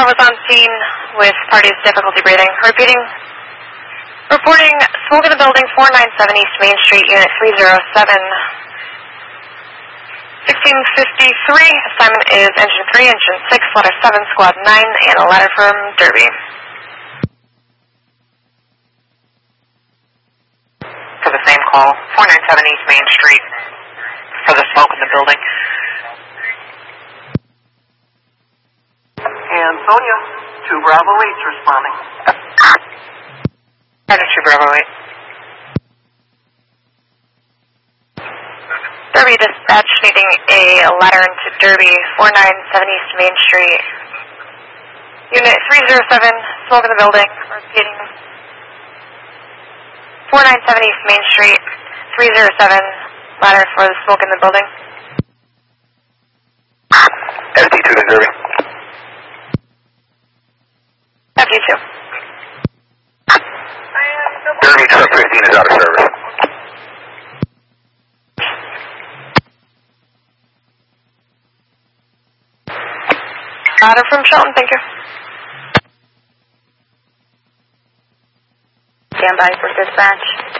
was on scene with party's difficulty breathing. Reporting smoke in the building, 497 East Main Street, Unit 307. 1653, assignment is Engine 3, Engine 6, Letter 7, Squad 9, and a letter from Derby. For the same call, 497 East Main Street, for the smoke in the building. And Sonia, 2 Bravo 8's responding. Roger, 2 Bravo 8. Derby dispatch needing a letter into Derby, 497 East Main Street. Unit 307, smoke in the building. Repeating. 497 East Main Street, 307, letter for the smoke in the building. SD2 to Derby. FD2. Derby truck 15 is out of service. Letter from Shelton, thank you. Stand by for dispatch.